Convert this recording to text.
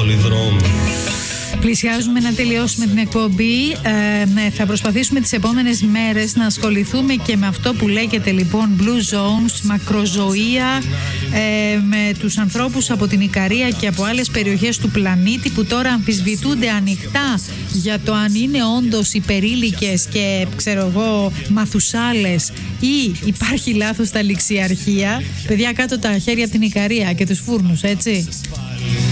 όλοι οι δρόμοι. Πλησιάζουμε να τελειώσουμε την εκπομπή. Θα προσπαθήσουμε τις επόμενες μέρες να ασχοληθούμε και με αυτό που λέγεται λοιπόν Blue Zones, μακροζωία, με τους ανθρώπους από την Ικαρία και από άλλες περιοχές του πλανήτη που τώρα αμφισβητούνται ανοιχτά για το αν είναι όντως υπερήλικες και ξέρω εγώ μαθουσάλες ή υπάρχει λάθος στα ληξιαρχεία. Παιδιά, κάτω τα χέρια από την Ικαρία και τους φούρνους, έτσι.